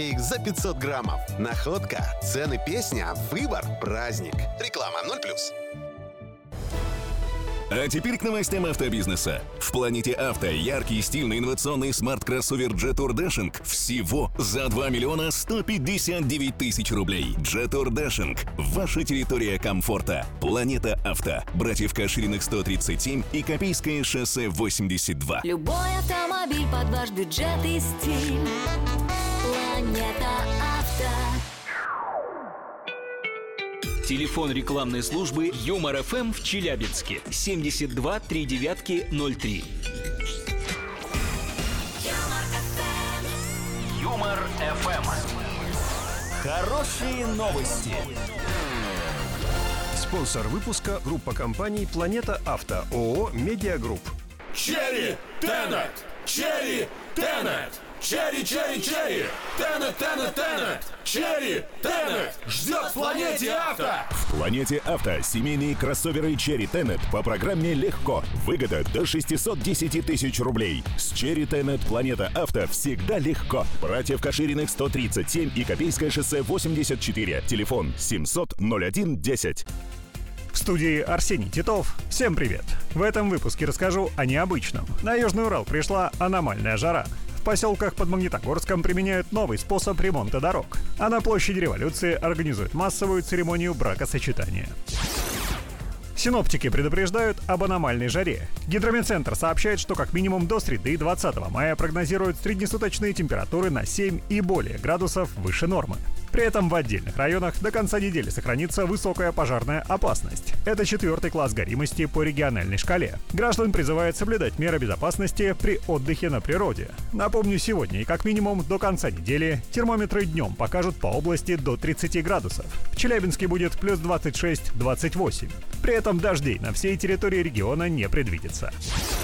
их за 500 граммов. Находка, цены, песня, выбор, праздник. Реклама 0+. А теперь к новостям автобизнеса. В «Планете Авто» яркий, стильный, инновационный смарт-кроссовер Jetour Dashing всего за 2 миллиона 159 тысяч рублей. Jetour Dashing – ваша территория комфорта. «Планета Авто», братьев Кашириных 137 и Копейское шоссе 82. Любой автомобиль под ваш бюджет и стиль. «Планета Авто». Телефон рекламной службы Юмор ФМ в Челябинске 72 3903. Юмор ФМ. Хорошие новости. Спонсор выпуска – группа компаний «Планета Авто», ООО «Медиагрупп». Черри Тенет! Черри Тенет! Черри, черри, черри! Тенет, тенет, тенет! Черри Тенет! Ждет в «Планете Авто». В «Планете Авто» семейные кроссоверы Cherry Tenet по программе «Легко». Выгода до 610 тысяч рублей. С Cherry Tenet «Планета Авто» всегда легко. Братьев Кашириных 137 и Копейское шоссе 84. Телефон 700-01-10. В студии Арсений Титов. Всем привет! В этом выпуске расскажу о необычном. На Южный Урал пришла аномальная жара. В поселках под Магнитогорском применяют новый способ ремонта дорог. А на площади Революции организуют массовую церемонию бракосочетания. Синоптики предупреждают об аномальной жаре. Гидрометцентр сообщает, что как минимум до среды 20 мая прогнозируют среднесуточные температуры на 7 и более градусов выше нормы. При этом в отдельных районах до конца недели сохранится высокая пожарная опасность. Это 4-й класс горимости по региональной шкале. Граждан призывают соблюдать меры безопасности при отдыхе на природе. Напомню, сегодня и как минимум до конца недели термометры днем покажут по области до 30 градусов. В Челябинске будет плюс 26-28. При этом дождей на всей территории региона не предвидится.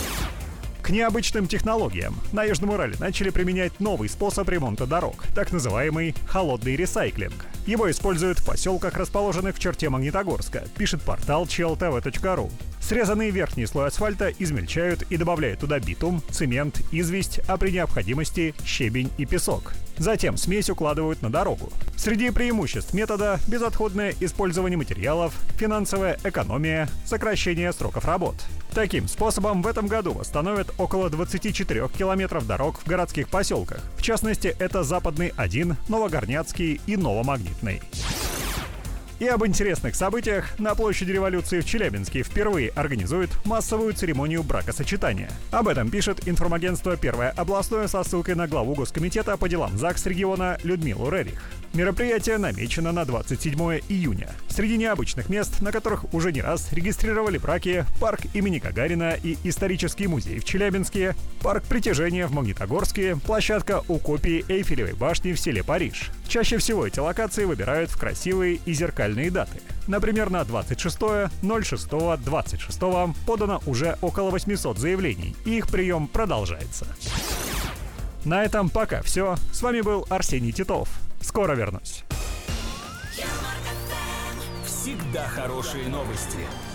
К необычным технологиям на Южном Урале начали применять новый способ ремонта дорог, так называемый холодный ресайклинг. Его используют в поселках, расположенных в черте Магнитогорска, пишет портал chltv.ru. Срезанный верхний слой асфальта измельчают и добавляют туда битум, цемент, известь, а при необходимости щебень и песок. Затем смесь укладывают на дорогу. Среди преимуществ метода – безотходное использование материалов, финансовая экономия, сокращение сроков работ. Таким способом в этом году восстановят около 24 километров дорог в городских поселках. В частности, это Западный 1, Новогорняцкий и Новомагнитный. И об интересных событиях. На площади Революции в Челябинске впервые организуют массовую церемонию бракосочетания. Об этом пишет информагентство «Первое областное» со ссылкой на главу Госкомитета по делам ЗАГС региона Людмилу Рерих. Мероприятие намечено на 27 июня. Среди необычных мест, на которых уже не раз регистрировали браки, парк имени Гагарина и исторический музей в Челябинске, парк притяжения в Магнитогорске, площадка у копии Эйфелевой башни в селе Париж. Чаще всего эти локации выбирают в красивые и зеркальные даты. Например, на 26.06.26 подано уже около 800 заявлений, и их прием продолжается. На этом пока все. С вами был Арсений Титов. Скоро вернусь. Всегда хорошие новости.